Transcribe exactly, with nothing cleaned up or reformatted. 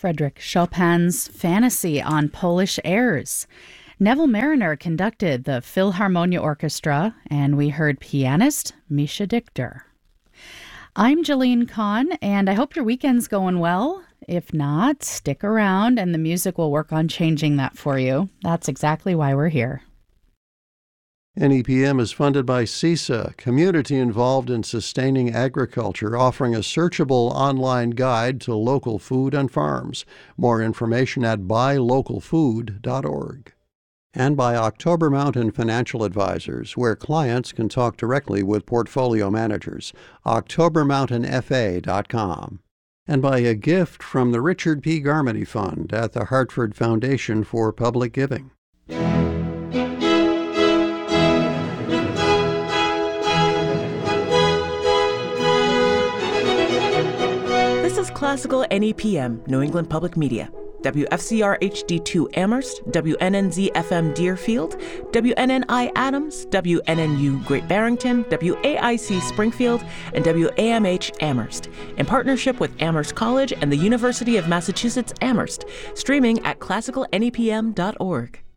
Frédéric Chopin's Fantasy on Polish airs. Neville Mariner conducted the Philharmonia Orchestra, and we heard pianist Misha Dichter. I'm Jolene Kahn, and I hope your weekend's going well. If not, stick around and the music will work on changing that for you. That's exactly why we're here. N E P M is funded by CISA, community involved in sustaining agriculture, offering a searchable online guide to local food and farms. More information at buy local food dot org. And by October Mountain Financial Advisors, where clients can talk directly with portfolio managers. october mountain f a dot com. And by a gift from the Richard P. Garmany Fund at the Hartford Foundation for Public Giving. This is Classical N E P M, New England Public Media. W F C R H D two Amherst, W N N Z F M Deerfield, W N N I Adams, W N N U Great Barrington, W A I C Springfield, and W A M H Amherst, in partnership with Amherst College and the University of Massachusetts Amherst, streaming at classical N E P M dot org.